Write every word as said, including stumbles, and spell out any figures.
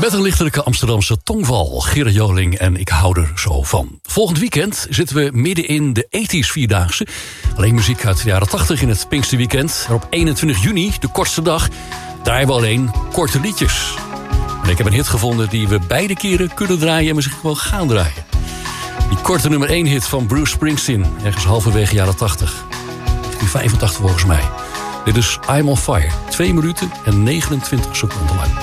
Met een lichtelijke Amsterdamse tongval. Gerard Joling en ik hou er zo van. Volgend weekend zitten we midden in de tachtiger Vierdaagse. Alleen muziek uit de jaren tachtig in het Pinksterweekend. En op eenentwintig juni, de kortste dag, draaien we alleen korte liedjes. En ik heb een hit gevonden die we beide keren kunnen draaien en misschien wel gaan draaien. Die korte nummer één hit van Bruce Springsteen. Ergens halverwege jaren tachtig. negentien vijfentachtig volgens mij. Dit is I'm on Fire. twee minuten en negenentwintig seconden lang.